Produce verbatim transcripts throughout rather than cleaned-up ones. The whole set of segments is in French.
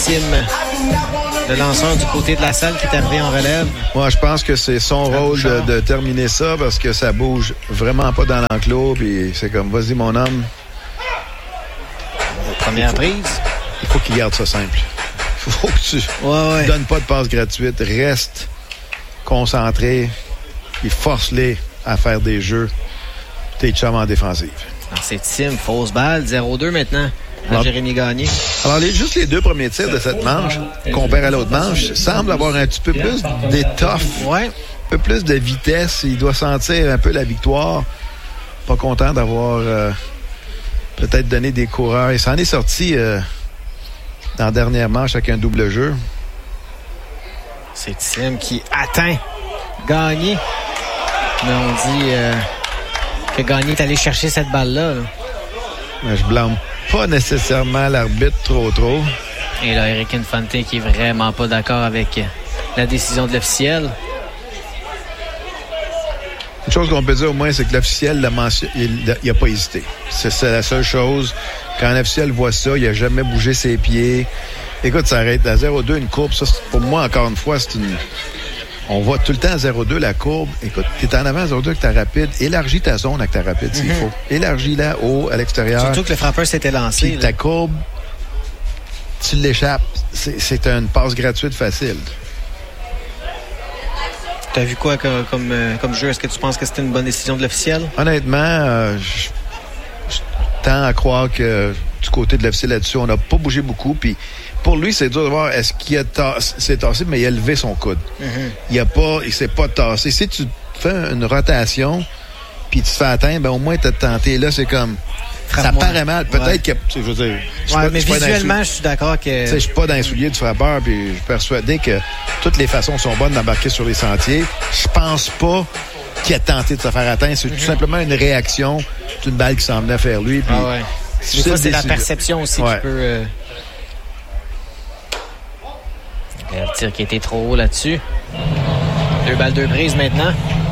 Sim, le lanceur du côté de la salle qui est arrivé en relève. Moi, je pense que c'est son rôle de, de terminer ça parce que ça bouge vraiment pas dans l'enclos. Puis c'est comme, vas-y, mon homme. Première prise. Il faut qu'il garde ça simple. Il faut que tu ouais, ouais. donnes pas de passe gratuite. Reste concentré. Et force-les à faire des jeux. Tes chums en défensive. Alors, c'est Tim, fausse balle, zéro deux maintenant. À Jérémy Gagné. Alors, les, juste les deux premiers tirs de cette manche, comparé à l'autre manche, semblent avoir un petit peu plus d'étoffe. Ouais. Un peu plus de vitesse. Il doit sentir un peu la victoire. Pas content d'avoir euh, peut-être donné des coureurs. Il s'en est sorti euh, dans la dernière manche avec un double jeu. C'est Tim qui atteint Gagné. Mais on dit euh, que Gagné est allé chercher cette balle-là. Là. Mais je blâme pas nécessairement l'arbitre trop trop. Et là, Eric Infante qui est vraiment pas d'accord avec la décision de l'officiel. Une chose qu'on peut dire au moins, c'est que l'officiel l'a mentionné, il n'a pas hésité. C'est, c'est la seule chose. Quand l'officiel voit ça, il n'a jamais bougé ses pieds. Écoute, ça arrête à zéro deux, une courbe. Ça, pour moi, encore une fois, c'est une... On voit tout le temps à zéro deux la courbe. Écoute, t'es en avant à zéro deux avec ta rapide. Élargis ta zone avec ta rapide s'il mm-hmm. faut. Élargis-la haut, à l'extérieur. Surtout que le frappeur s'était lancé. Puis ta courbe, tu l'échappes. C'est, c'est une passe gratuite facile. T'as vu quoi comme, comme, comme jeu? Est-ce que tu penses que c'était une bonne décision de l'officiel? Honnêtement, euh, je, je tends à croire que du côté de l'officiel là-dessus, on n'a pas bougé beaucoup. Puis pour lui, c'est dur de voir est-ce qu'il a tassé, s'est tassé, mais il a levé son coude. Mm-hmm. Il a pas, il s'est pas tassé. Si tu fais une rotation, puis tu te fais atteindre, ben au moins t'as tenté. Là, c'est comme Frappe ça paraît mal. Peut-être ouais. que, je veux dire, je ouais, pas, mais visuellement, je suis d'accord que. Je suis pas dans les souliers du frappeur, puis je suis persuadé que toutes les façons sont bonnes d'embarquer sur les sentiers. Je pense pas qu'il a tenté de se faire atteindre. C'est mm-hmm. tout simplement une réaction d'une balle qui s'en venait vers lui. Puis, ah ouais. Des fois, c'est la perception aussi ouais. qui peut. Euh... Le tir qui était trop haut là-dessus. Deux balles, deux prises maintenant.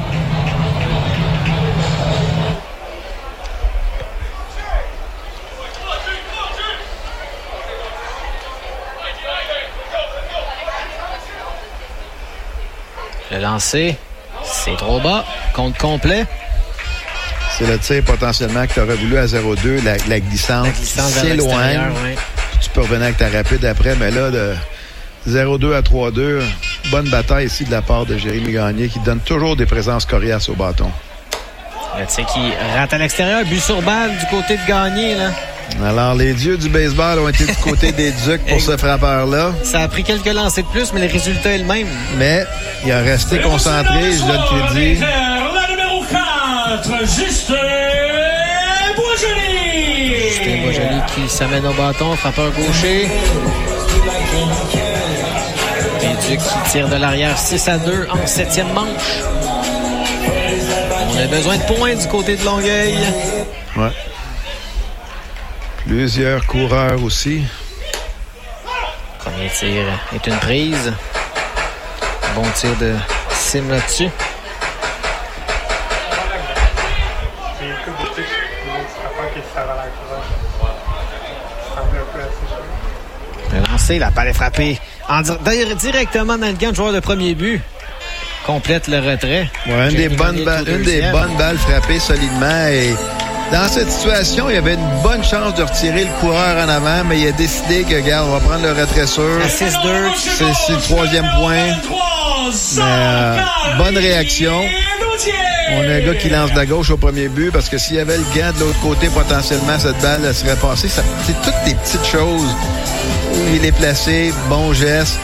Le lancer, c'est trop bas. Compte complet. C'est le tir potentiellement que tu aurais voulu à zéro deux. La, la glissante, la glissante s'éloigne. Ouais. Tu peux revenir avec ta rapide après, mais là, de zéro deux à trois deux, bonne bataille ici de la part de Jérémy Gagné qui donne toujours des présences coriaces au bâton. Le tir qui rate à l'extérieur, but sur balle du côté de Gagné, là. Alors, les dieux du baseball ont été du côté des Ducs pour ce frappeur-là. Ça a pris quelques lancers de plus, mais le résultat est le même. Mais il a resté concentré, je donne crédit. La numéro quatre, Justin Boisjoli. Justin Boisjoli qui s'amène au bâton, frappeur gaucher. Les Ducs qui tirent de l'arrière six à deux en septième manche. On a besoin de points du côté de Longueuil. Ouais. Plusieurs coureurs aussi. Premier tir est une prise. Bon tir de Sim là-dessus. Le lancer, la balle est frappée en, directement dans le gant de joueur de premier but. Complète le retrait. Ouais, une des bonnes balles, une des bonnes balles frappées solidement et dans cette situation, il y avait une bonne chance de retirer le coureur en avant, mais il a décidé que, regarde, on va prendre le retrait sûr. À six deux. C'est, c'est le troisième point. Mais, euh, bonne réaction. On a un gars qui lance de la gauche au premier but parce que s'il y avait le gant de l'autre côté, potentiellement, cette balle elle serait passée. Ça, c'est toutes des petites choses où il est placé, bon geste.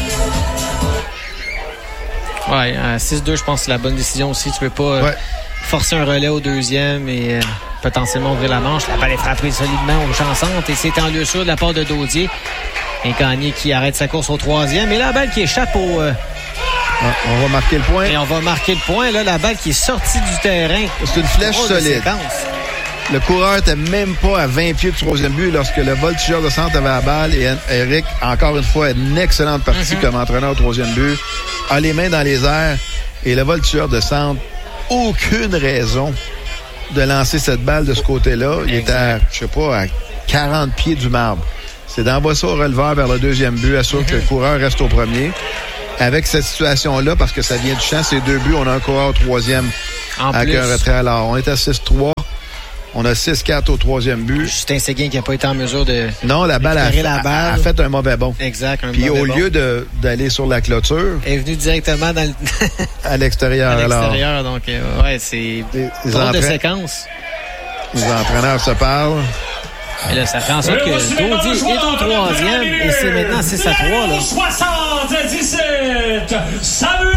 Ouais, à six deux, je pense que c'est la bonne décision aussi. Tu peux pas euh, ouais. forcer un relais au deuxième et euh, potentiellement ouvrir la manche. La balle est frappée solidement aux chansantes et c'est en lieu sûr de la part de Daudier. Et Gagné qui arrête sa course au troisième. Et la balle qui échappe au... Euh, ah, on va marquer le point. Et on va marquer le point. Là, la balle qui est sortie du terrain. C'est une flèche solide. Le coureur n'était même pas à vingt pieds du troisième but lorsque le voltigeur de centre avait la balle. Et Eric, encore une fois, une excellente partie mm-hmm. comme entraîneur au troisième but. A les mains dans les airs. Et le voltigeur de centre, aucune raison de lancer cette balle de ce côté-là. Il exact. était à, je sais pas, à quarante pieds du marbre. c'est d'envoyer ça au releveur vers le deuxième but, assure mm-hmm. que le coureur reste au premier. Avec cette situation-là, parce que ça vient du champ, ces deux buts, on a un coureur au troisième en avec plus. Un retrait. Alors, on est à six trois. On a six quatre au troisième but. Justin Séguin qui n'a pas été en mesure de Non, la balle a, la balle. a fait un mauvais bond. Exact. Un Puis mauvais au bond. lieu de, d'aller sur la clôture... Elle est venue directement dans le... à l'extérieur. À l'extérieur, alors, donc, euh, ouais, c'est drôle de séquence. Les entraîneurs se parlent. Et là, ça fait en sorte que Daudier est au troisième et c'est maintenant six à trois. Là. soixante-dix-sept, Samuel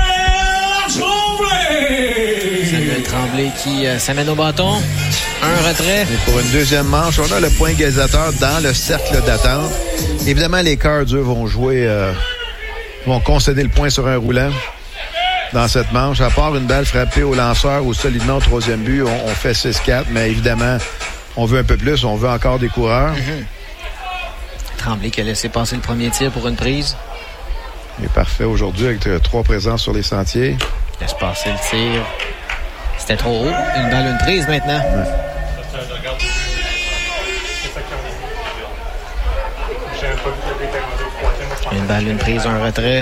Tremblay. Samuel Tremblay qui euh, s'amène au bâton. Un retrait. Et pour une deuxième manche, on a le point égalisateur dans le cercle d'attente. Évidemment, les Cards, eux, vont jouer, euh, vont concéder le point sur un roulant dans cette manche. À part une balle frappée au lanceur ou solidement au troisième but, on, on fait six quatre, mais évidemment, on veut un peu plus, on veut encore des coureurs. Mm-hmm. Tremblay qui a laissé passer le premier tir pour une prise. Il est parfait aujourd'hui avec euh, trois présences sur les sentiers. Laisse passer le tir. C'était trop haut. Une balle, une prise maintenant. Ouais. Une balle, une prise, un retrait.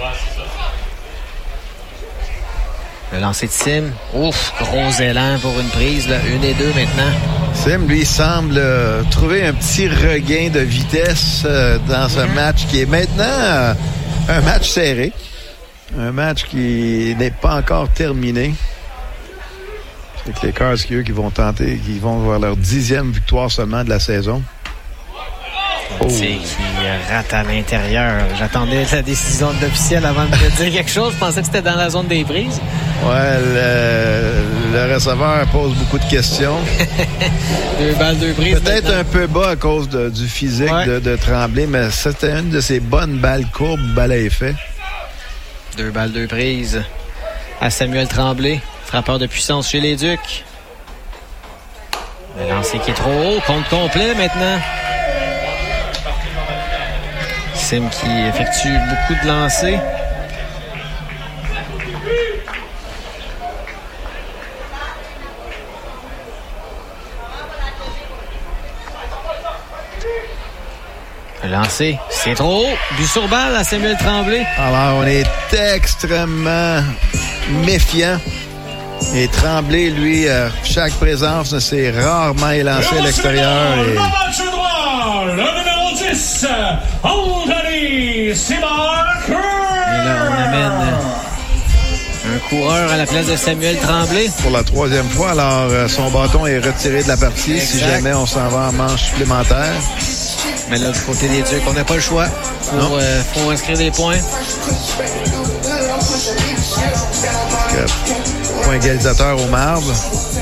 Le lancer de Sim. Ouf, gros élan pour une prise. Là. Une et deux maintenant. Sim, lui, semble euh, trouver un petit regain de vitesse euh, dans ce mm-hmm. match qui est maintenant euh, un match serré. Un match qui n'est pas encore terminé. C'est que les Cards qui, eux, qui vont tenter, qui vont voir leur dixième victoire seulement de la saison. Oh. C'est qui rate à l'intérieur. J'attendais la décision de l'officiel avant de te dire quelque chose. Je pensais que c'était dans la zone des prises. Ouais, le, le receveur pose beaucoup de questions. Deux balles, deux prises. Peut-être maintenant. un peu bas à cause de, du physique ouais. de, de Tremblay, mais c'était une de ses bonnes balles courbes, balles à effet. Deux balles, deux prises à Samuel Tremblay, frappeur de puissance chez les Ducs. Le lancer qui est trop haut, compte complet maintenant. Sim qui effectue beaucoup de lancers. Le lancer, c'est trop haut. But sur balle à Samuel Tremblay. Alors, on est extrêmement méfiant. Et Tremblay, lui, euh, chaque présence ne s'est rarement élancé à l'extérieur. Et... Le numéro dix, Anthony Simarker. Et là, on amène un coureur à la place de Samuel Tremblay. Pour la troisième fois, alors euh, son bâton est retiré de la partie exact. Si jamais on s'en va en manche supplémentaire. Mais là, du côté des Ducs, on n'a pas le choix. Il faut, euh, faut inscrire des points. Donc, point égalisateur au marbre.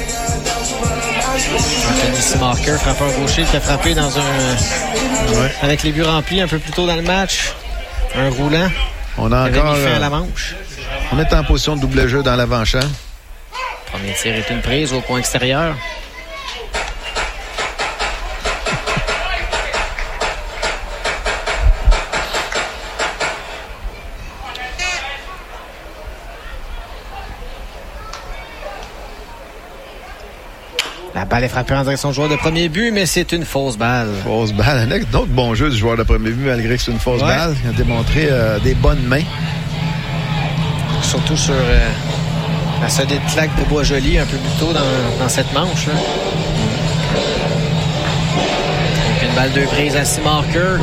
Anthony Simarker, frappeur gaucher, qui a frappé dans un... Ouais. Avec les buts remplis un peu plus tôt dans le match. Un roulant. On a encore... Mis fin à la manche. On est en position de double jeu dans l'avant-champ. Premier tir est une prise au coin extérieur. La balle est frappée en direction du joueur de premier but, mais c'est une fausse balle. Fausse balle. Un autre bon jeu du joueur de premier but, malgré que c'est une fausse ouais. balle. Il a démontré euh, des bonnes mains. Surtout sur euh, la solide claque de Boisjoli un peu plus tôt dans, dans cette manche. Là. Donc une balle de prise à Simarker.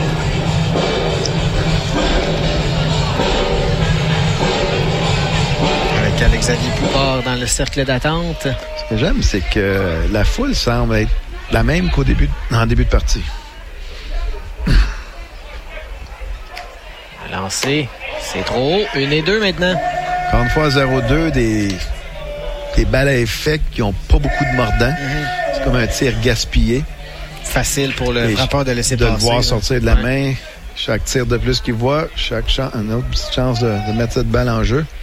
Avec Alex-Xavier Poupard dans le cercle d'attente. Ce que j'aime, c'est que la foule semble être la même qu'au début, en début de partie. Lancé, c'est trop haut. Une et deux maintenant. Encore une fois, zéro deux, des, des balles à effet qui n'ont pas beaucoup de mordant. Mm-hmm. C'est comme un tir gaspillé. Facile pour le frappeur de laisser de passer. De le voir là. sortir de la ouais. main. Chaque tir de plus qu'il voit, chaque chance, une autre petite chance de, de mettre cette balle en jeu.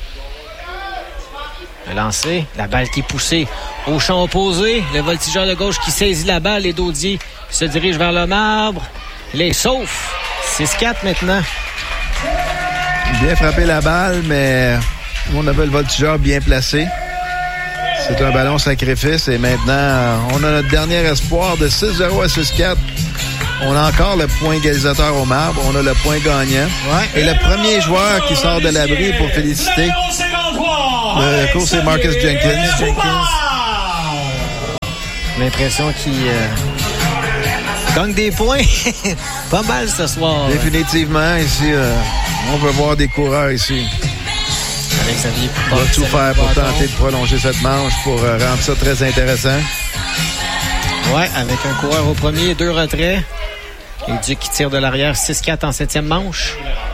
Le lancer, la balle qui est poussée au champ opposé. Le voltigeur de gauche qui saisit la balle. Les Daudiers se dirigent vers le marbre. Les sauf. six quatre maintenant. Bien frappé la balle, mais on avait le voltigeur bien placé. C'est un ballon sacrifice et maintenant, on a notre dernier espoir de six zéro à six quatre on a encore le point égalisateur au marbre. On a le point gagnant. Ouais. Et le premier joueur qui sort de l'abri pour féliciter le cours, c'est Marcus Jenkins. Jenkins. L'impression qu'il euh, gagne des points. Pas mal ce soir. Définitivement, ici, euh, on veut voir des coureurs ici. Avec Xavier On va tout faire pour tenter de prolonger cette manche pour euh, rendre ça très intéressant. Ouais, avec un coureur au premier, deux retraits. Et Duc qui tire de l'arrière, six quatre en septième manche.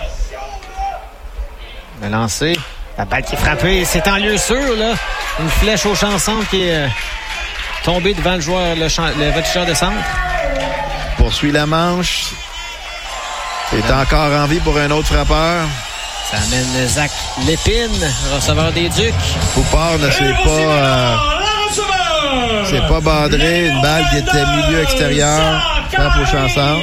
Le lancer. La balle qui est frappée, c'est en lieu sûr, là. Une flèche au champ centre qui est euh, tombée devant le joueur, le, champ, le voltigeur de centre. Poursuit la manche. C'est encore en vie pour un autre frappeur. Ça amène Zach Lépine, receveur des Ducs. Poupard ne s'est pas... Euh, c'est pas badré. Une balle qui était milieu extérieur. Frappe au champ centre.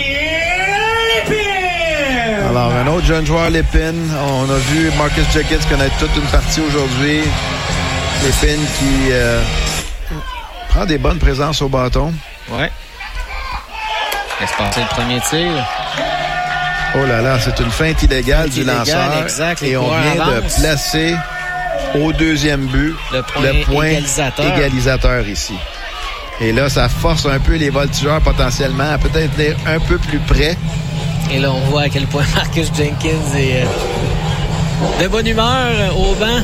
Alors, un autre jeune joueur, Lépine. On a vu Marcus Jenkins connaître toute une partie aujourd'hui. Lépine qui euh, prend des bonnes présences au bâton. Ouais. Laisse passer le premier tir. Oh là là, c'est une feinte illégale feinte du illégale, lanceur. Exact, et on vient avance. de placer au deuxième but le point, le point égalisateur. égalisateur ici. Et là, ça force un peu les voltigeurs potentiellement à peut-être venir un peu plus près. Et là, on voit à quel point Marcus Jenkins est euh, de bonne humeur euh, au banc.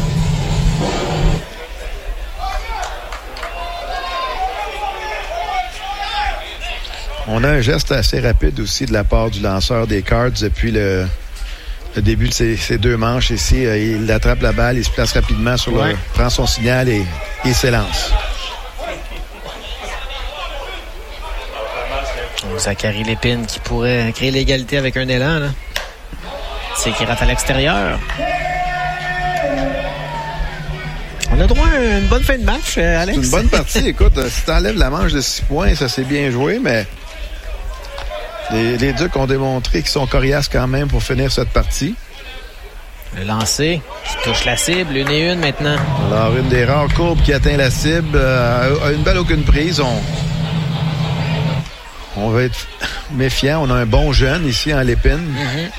On a un geste assez rapide aussi de la part du lanceur des Cards depuis le, le début de ces, ces deux manches ici. Il attrape la balle, il se place rapidement sur ouais. le, prend son signal et il s'élance. Zachary Lépine qui pourrait créer l'égalité avec un élan. Là. C'est qui rate à l'extérieur. On a droit à une bonne fin de match, Alex. C'est une bonne partie. Écoute, si tu enlèves la manche de six points, ça s'est bien joué, mais les, les Ducs ont démontré qu'ils sont coriaces quand même pour finir cette partie. Le lancer qui touche la cible, une et une maintenant. Alors, une des rares courbes qui atteint la cible. Euh, une balle, aucune prise. On... On va être méfiant. On a un bon jeune ici en Lépine. Mm-hmm.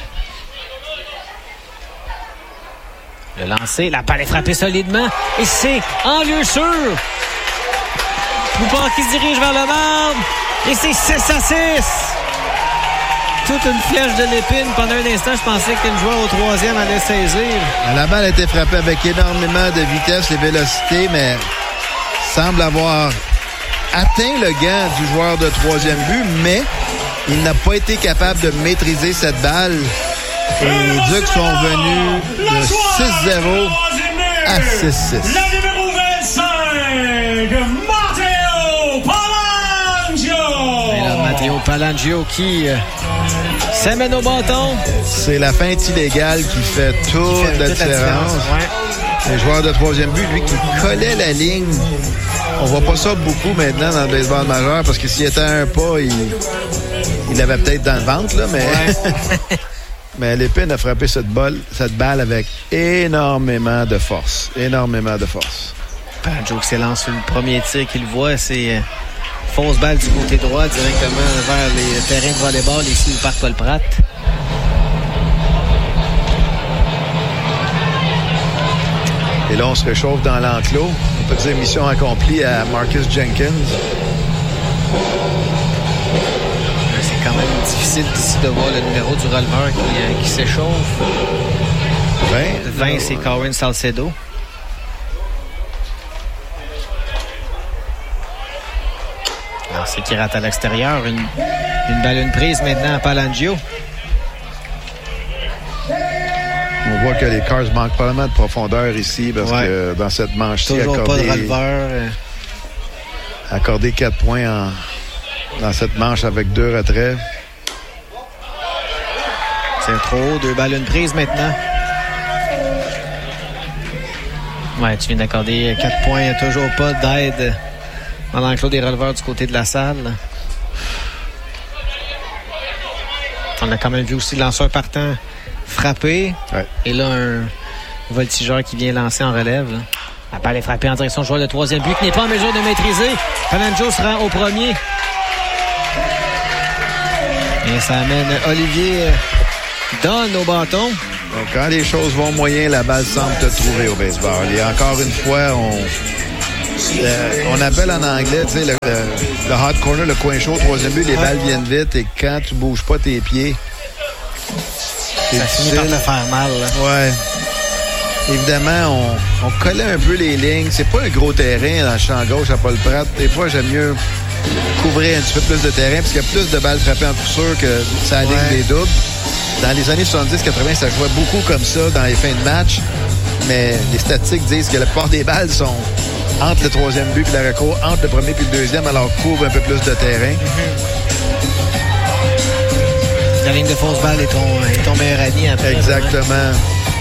Le lancer, la balle est frappée solidement. Et c'est en lieu sûr. Poupard qui se dirige vers le marbre. Et c'est six à six. Toute une flèche de Lépine. Pendant un instant, je pensais que le joueur au troisième allait saisir. La balle a été frappée avec énormément de vitesse et vélocité, mais semble avoir atteint le gant du joueur de troisième but, mais il n'a pas été capable de maîtriser cette balle. Et les Ducs sont venus de six zéro à six six. La numéro vingt-cinq, Matteo Palangio. Et là, Matteo Palangio qui euh, s'amène au bâton. C'est la feinte illégale qui fait toute, qui fait la, toute différence. la différence. Ouais. Le joueur de troisième but, lui, qui collait la ligne. On voit pas ça beaucoup maintenant dans le baseball majeur parce que s'il était à un pas, il, il l'avait peut-être dans le ventre, là, mais... Ouais. Mais Lépine a frappé cette balle, cette balle avec énormément de force. Énormément de force. Palangio qui s'élance sur le premier tir qu'il voit, c'est euh, fausse balle du côté droit directement vers les terrains de volleyball ici au Parc Paul-Pratt. Et là, on se réchauffe dans l'enclos. On peut dire mission accomplie à Marcus Jenkins. C'est quand même difficile d'ici de voir le numéro du releveur qui, euh, qui s'échauffe. vingt, vingt c'est Corin Salcedo. Alors, c'est qui rate à l'extérieur. Une, une balle, une prise maintenant à Palangio. On voit que les Cards manquent probablement de profondeur ici parce ouais. que dans cette manche-ci, toujours accordé, pas de releveur. Accordé quatre points en, dans cette manche avec deux retraits. C'est trop haut, deux balles, une prise maintenant. Ouais, tu viens d'accorder quatre points, toujours pas d'aide dans l'enclos des releveurs du côté de la salle. On a quand même vu aussi le lanceur partant frappé. Ouais. Et là, un voltigeur qui vient lancer en relève. Là. La balle est frappée en direction du joueur de troisième but qui n'est pas en mesure de maîtriser. Palangio se rend au premier. Et ça amène Olivier Dunn au bâton. Donc, quand les choses vont moyen, la balle semble te trouver au baseball. Et encore une fois, on, euh, on appelle en anglais, tu sais, le, le, le hot corner, le coin chaud, troisième but, les ouais. balles viennent vite et quand tu bouges pas tes pieds, ça finit par te faire mal. Là. Ouais. Évidemment, on, on collait un peu les lignes. C'est pas un gros terrain dans le champ gauche à Paul Pratt. Des fois, j'aime mieux couvrir un petit peu plus de terrain parce qu'il y a plus de balles frappées en coup sûr que ça aligne ouais. des doubles. Dans les années soixante-dix quatre-vingt, ça jouait beaucoup comme ça dans les fins de match. Mais les statistiques disent que la plupart des balles sont entre le troisième but et la recours, entre le premier et le deuxième, alors couvre un peu plus de terrain. Mm-hmm. La ligne de fausse balle est ton, est ton meilleur ami après. Exactement.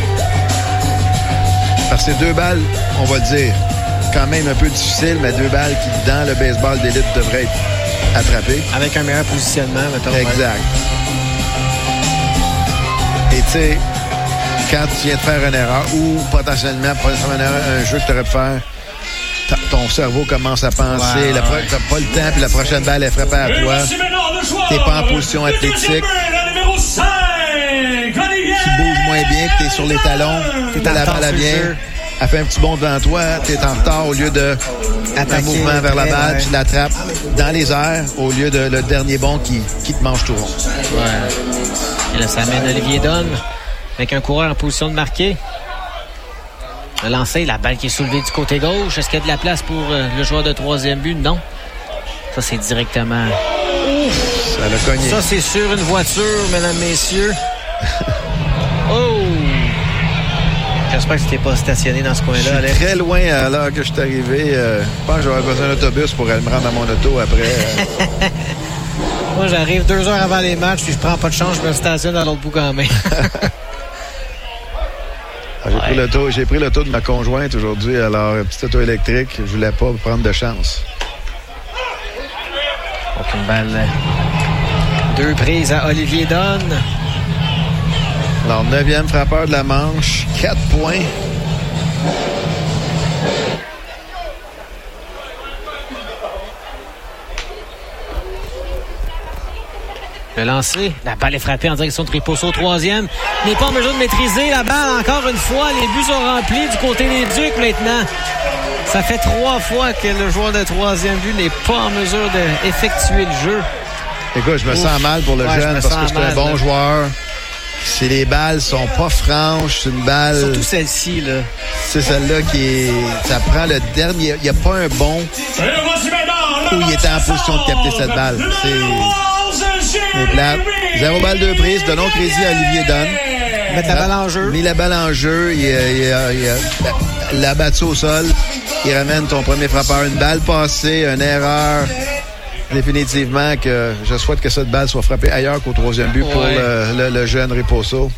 Parce que deux balles, on va le dire, quand même un peu difficile, mais deux balles qui, dans le baseball d'élite, devraient être attrapées. Avec un meilleur positionnement, mettons. Exact. Et tu sais, quand tu viens de faire une erreur, ou potentiellement, potentiellement un jeu que tu aurais pu faire, ton cerveau commence à penser, ouais, la pro- ouais. t'as pas le temps, puis la prochaine balle est frappée à toi. T'es pas en position athlétique. Tu bouges moins bien, t'es sur les talons, t'es à la balle à bien. Elle fait un petit bond devant toi, t'es en retard au lieu de un mouvement vers la balle, ouais. tu l'attrapes dans les airs au lieu de le dernier bond qui, qui te mange tout rond. Ouais. Et là, ça amène Olivier Dunn avec un coureur en position de marquer. Le lancer, la balle qui est soulevée du côté gauche. Est-ce qu'il y a de la place pour euh, le joueur de troisième but? Non. Ça, c'est directement... Ouf. Ça l'a cogné. Ça, c'est sur une voiture, mesdames, messieurs. Oh! J'espère que tu n'es pas stationné dans ce coin-là, Alex. Très loin à l'heure que je suis arrivé. Euh, je pense que j'aurais besoin d'un autobus pour aller me rendre à mon auto après. Euh... Moi, j'arrive deux heures avant les matchs, puis je prends pas de chance, je me stationne dans l'autre bout quand même. J'ai, ouais. pris l'auto, j'ai pris l'auto de ma conjointe aujourd'hui, alors un petit auto électrique. Je voulais pas prendre de chance. Aucune balle. Deux prises à Olivier Dunn. Alors, neuvième frappeur de la manche. Quatre points. Le lancer, la balle est frappée en direction de Triposo, troisième. Il n'est pas en mesure de maîtriser la balle encore une fois. Les buts sont remplis du côté des Ducs maintenant. Ça fait trois fois que le joueur de troisième but n'est pas en mesure d'effectuer le jeu. Écoute, je me Ouf. sens mal pour le ouais, jeune parce que c'est mal, un bon là. joueur. Si les balles sont pas franches, c'est une balle... Surtout celle-ci, là. C'est celle-là qui est... Ça prend le dernier... Il n'y a pas un bon où il était en position de capter cette balle. C'est... C'est plate. Zéro balle de prise. Donnons crédit à Olivier Dunn. Mettre la balle en jeu. Mis la balle en jeu. Il, il, il, il a battu au sol. Il ramène ton premier frappeur. Une balle passée, une erreur. Définitivement que je souhaite que cette balle soit frappée ailleurs qu'au troisième but ouais. pour le, le, le jeune Riposo.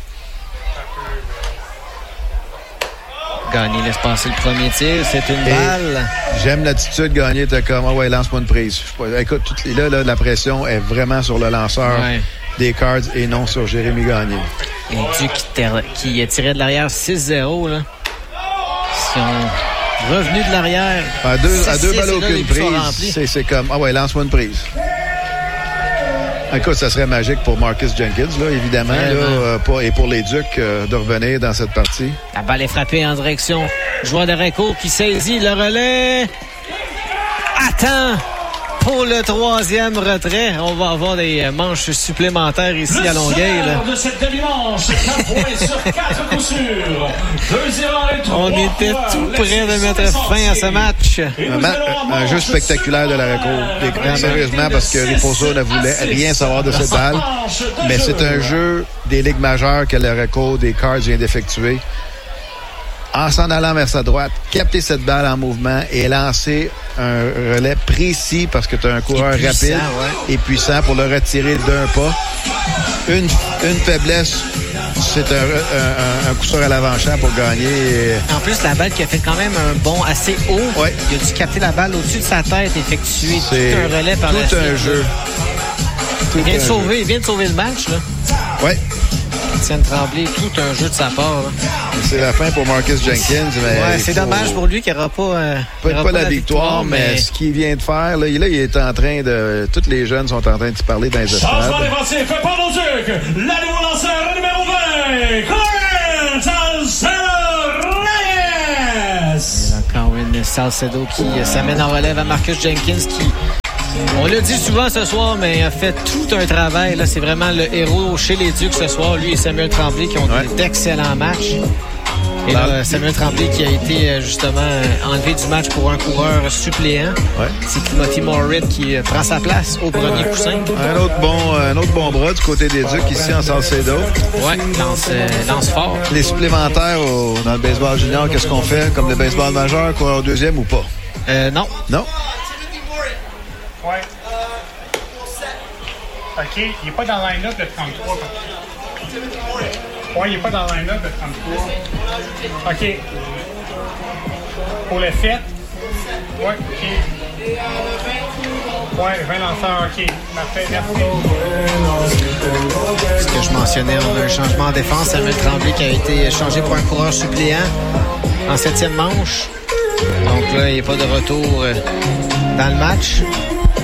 Gagné laisse passer le premier tir. C'est une Et balle. J'aime l'attitude. Gagné, t'es comme, ah ouais, lance-moi une prise. Écoute, tout, là, là, la pression est vraiment sur le lanceur ouais. des Cards et non sur Jérémy Gagné. Et Duc qui, qui tirait de l'arrière six zéro, là. Si on revenu de l'arrière. À deux, à deux balles aucune prise, c'est, c'est comme, ah ouais, lance-moi une prise. Écoute, ça serait magique pour Marcus Jenkins, là, évidemment, là, euh, pour, et pour les Ducs euh, de revenir dans cette partie. La balle est frappée en direction. Joueur de Réco qui saisit le relais. Attends pour le troisième retrait. On va avoir des manches supplémentaires ici le à Longueuil. De cette demi-manche, quatre points sur quatre coups sûrs. On était tout près de mettre fin à ce match. Un, ma- un jeu spectaculaire de la Réco. Sérieusement, parce que Riposo ne voulait rien savoir de cette balle. Mais c'est un jeu des ligues majeures que la Réco des Cards vient d'effectuer. En s'en allant vers sa droite, capter cette balle en mouvement et lancer un relais précis parce que tu as un coureur et puissant, rapide ouais. et puissant pour le retirer d'un pas. Une, une faiblesse, c'est un, un, un coup sûr à l'avant-champ pour gagner. En plus, la balle qui a fait quand même un bond assez haut, ouais. il a dû capter la balle au-dessus de sa tête et effectuer c'est tout un relais par tout la suite. Un jeu. Tout il vient de sauver, il vient de sauver le match, là. Oui. Étienne Tremblay, tout un jeu de sa part. Hein. C'est la fin pour Marcus Jenkins. Mais ouais, c'est faut... dommage pour lui qu'il n'aura pas, euh, Peut-être aura pas, pas la, la victoire, victoire mais... mais ce qu'il vient de faire, là, là, il est en train de... Tous les jeunes sont en train de se parler dans les estrades. Changement défensif, Paul-Duc, la nouveau lanceur numéro vingt, Corinne Salcedo-Reyes. Corinne Salcedo qui euh, s'amène en relève à Marcus Jenkins qui... On l'a dit souvent ce soir, mais il a fait tout un travail. Là, c'est vraiment le héros chez les Ducs ce soir. Lui et Samuel Tremblay qui ont ouais. d'excellents matchs. Et là, là, Samuel Tremblay qui a été justement enlevé du match pour un coureur suppléant. Ouais. C'est Timothy Morritt qui prend sa place au premier coussin. Un autre bon, un autre bon bras du côté des Ducs ici en Salcedo. Oui, lance, euh, lance fort. Les supplémentaires au, dans le baseball junior, qu'est-ce qu'on fait? Comme le baseball majeur, coureur au deuxième ou pas? Euh, non. Non? Ouais. OK, il n'est pas dans le line-up de trente-trois. Ouais, il n'est pas dans le line-up de trente-trois. OK. Pour le fait. Ouais, OK. Ouais, vingt lanceurs, OK. Parfait, merci. Ce que je mentionnais, on a un changement en défense. Samuel Tremblay qui a été changé pour un coureur suppléant en septième manche. Donc là, il n'y a pas de retour dans le match.